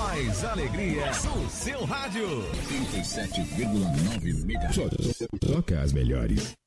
mais alegria no seu rádio. 37,9 MHz. Toca as melhores.